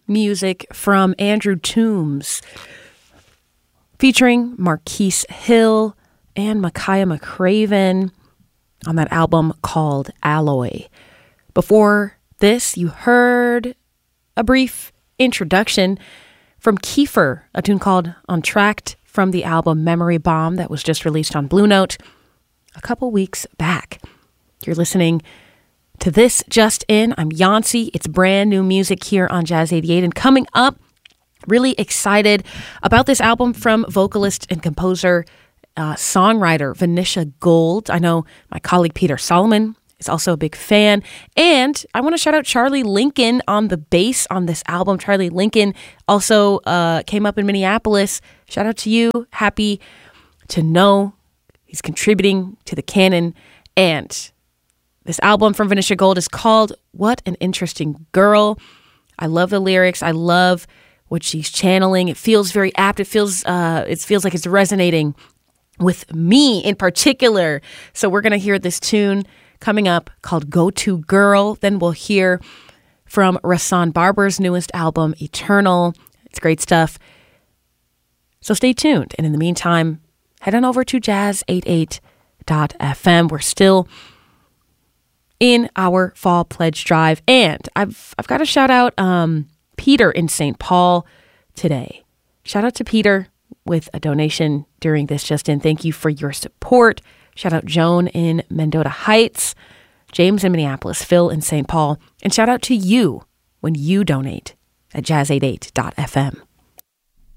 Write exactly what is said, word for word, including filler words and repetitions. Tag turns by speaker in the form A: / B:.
A: music from Andrew Toombs, featuring Marquise Hill and Micaiah McCraven on that album called Alloy. Before this, you heard a brief introduction from Kiefer, a tune called On Tract from the album Memory Bomb that was just released on Blue Note a couple weeks back. You're listening to This Just In. I'm Yancy. It's brand new music here on Jazz eighty-eight. And coming up, really excited about this album from vocalist and composer, uh, songwriter Venetia Gold. I know my colleague Peter Solomon is also a big fan. And I want to shout out Charlie Lincoln on the bass on this album. Charlie Lincoln also uh, came up in Minneapolis. Shout out to you. Happy to know he's contributing to the canon. And this album from Venetia Gold is called What an Interesting Girl. I love the lyrics. I love what she's channeling. It feels very apt. It feels uh, it feels like it's resonating with me in particular. So we're going to hear this tune coming up called Go To Girl. Then we'll hear from Rahsaan Barber's newest album, Eternal. It's great stuff. So stay tuned. And in the meantime, head on over to jazz eighty-eight dot f m. We're still in our fall pledge drive. And I've I've got to shout out um, Peter in Saint Paul today. Shout out to Peter with a donation during this Just In. Thank you for your support. Shout out Joan in Mendota Heights, James in Minneapolis, Phil in Saint Paul, and shout out to you when you donate at jazz eighty-eight dot f m.